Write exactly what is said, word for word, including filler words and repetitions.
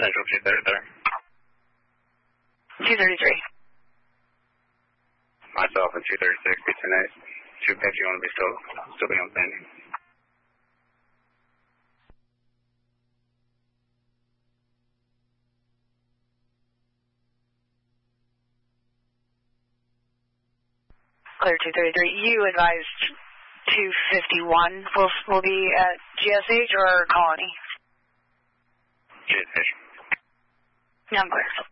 Central two thirty-three. two thirty-three. Myself and two thirty-six, B ten eight. two fifty, you want to be still, still be on pending. Clear two thirty-three. You advised two fifty-one will, will be at G S H or Colony? G S H. Yeah, I'm clear.